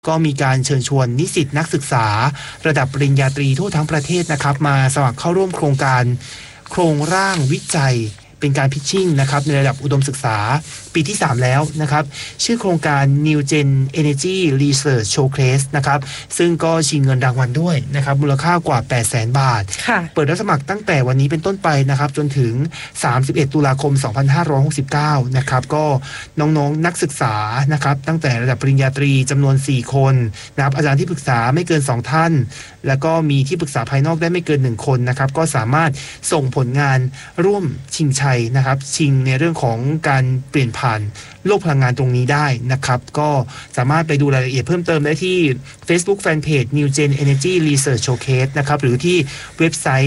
ก็มีการเชิญชวนนิสิตนักศึกษาระดับปริญญาตรีทั่วทั้งประเทศนะครับมาสมัครเข้าร่วมโครงการโครงร่างวิจัยเป็นการพิชชิ่งนะครับในระดับอุดมศึกษาปีที่3แล้วนะครับชื่อโครงการ New Gen Energy Research Showcase นะครับซึ่งก็ชิงเงินรางวัลด้วยนะครับมูลค่ากว่า 800,000 บาทเปิดรับสมัครตั้งแต่วันนี้เป็นต้นไปนะครับจนถึง31ตุลาคม2569นะครับก็น้องๆนักศึกษานะครับตั้งแต่ระดับปริญญาตรีจำนวน4คนนะครับอาจารย์ที่ปรึกษาไม่เกิน2ท่านแล้วก็มีที่ปรึกษาภายนอกได้ไม่เกิน1คนนะครับก็สามารถส่งผลงานร่วมชิงชัยนะครับชิงในเรื่องของการเปลี่ยนผ่านโลกพลังงานตรงนี้ได้นะครับก็สามารถไปดูรายละเอียดเพิ่มเติมได้ที่ Facebook Fanpage New Gen Energy Research Showcase นะครับหรือที่เว็บไซต์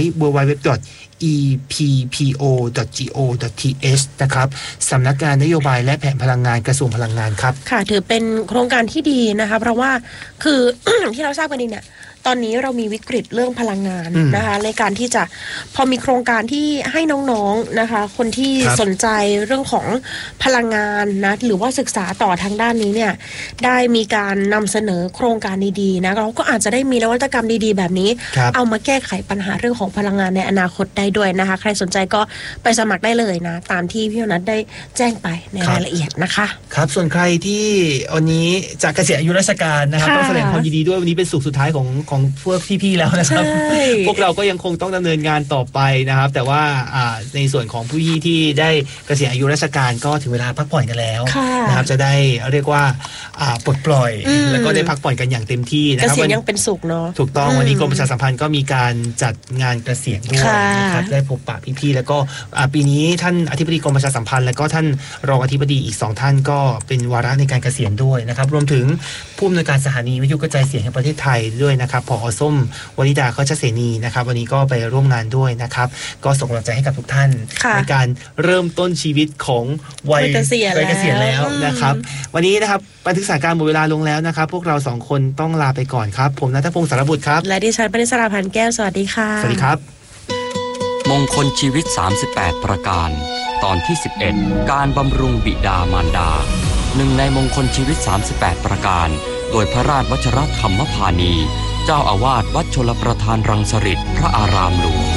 www.eppo.go.th นะครับสำนักงานนโยบายและแผนพลังงานกระทรวงพลังงานครับค่ะถือเป็นโครงการที่ดีนะคะเพราะว่าคือ ที่เราทราบกันดีเนี่ยตอนนี้เรามีวิกฤตเรื่องพลังงานนะคะในการที่จะพอมีโครงการที่ให้น้องๆนะคะคนที่สนใจเรื่องของพลังงานนะหรือว่าศึกษาต่อทางด้านนี้เนี่ยได้มีการนำเสนอโครงการดีๆนะเราก็อาจจะได้มีนวัตกรรมดีๆแบบนี้เอามาแก้ไขปัญหาเรื่องของพลังงานในอนาคตได้ด้วยนะคะใครสนใจก็ไปสมัครได้เลยนะตามที่พี่นัทได้แจ้งไปในรายละเอียดนะคะครับส่วนใครที่วันนี้จะเกษียณอายุราชการนะครับต้องแสดงความยินดีด้วยวันนี้เป็นสุขสุดท้ายของพวกพี่ๆแล้วนะครับพวกเราก็ยังคงต้องดำเนินงานต่อไปนะครับแต่ว่าในส่วนของผู้พี่ที่ได้เกษียณอายุราชการก็ถึงเวลาพักผ่อนกันแล้วนะครับจะได้เรียกว่าปลดปล่อยแล้วก็ได้พักผ่อนกันอย่างเต็มที่นะครับเกษียณยังเป็นสุขเนาะถูกต้องวันนี้กรมประชาสัมพันธ์ก็มีการจัดงานเกษียณด้วยนะครับได้พบปะพี่ๆแล้วก็ปีนี้ท่านอธิบดีกรมประชาสัมพันธ์แล้วก็ท่านรองอธิบดีอีก2ท่านก็เป็นวาระในการเกษียณด้วยนะครับรวมถึงผู้อำนวยการสถานีวิทยุกระจายเสียงแห่งประเทศไทยด้วยนะครับผอ.ส้มวนิดา โฆษเสนีนะครับวันนี้ก็ไปร่วมงานด้วยนะครับก็ส่งกำลังใจให้กับทุกท่านในการเริ่มต้นชีวิตของวัยเกษียณแล้วนะครับวันนี้นะครับบันทึกสถานการณ์หมดเวลาลงแล้วนะครับพวกเรา2คนต้องลาไปก่อนครับผมณัฐพงศ์สารบุตรครับและดิฉันปณิสราพันธ์แก้วสวัสดีค่ะสวัสดีครับมงคลชีวิต38ประการตอนที่11การบำรุงบิดามารดาหนึ่งในมงคลชีวิต38ประการโดยพระราชวชรธรรมพานีเจ้าอาวาสวัดชลประทานรังสฤษพระอารามหลวง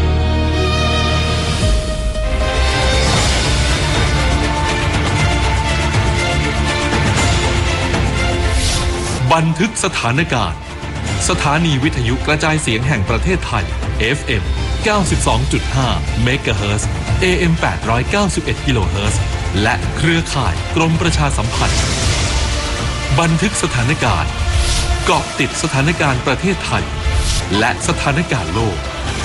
บันทึกสถานการณ์สถานีวิทยุกระจายเสียงแห่งประเทศไทย FM 92.5 เมกะเฮิรตซ์ AM 891 กิโลเฮิรตซ์และเครือข่ายกรมประชาสัมพันธ์บันทึกสถานการณ์เกาะติดสถานการณ์ประเทศไทยและสถานการณ์โลก